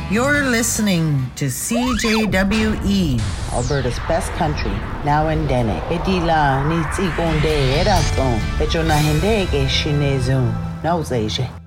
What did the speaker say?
You're listening to CJWE, Alberta's best country, now in Dene. Edila ni tsikonde eraton, pecho na hende ke shinezun, nauzeje.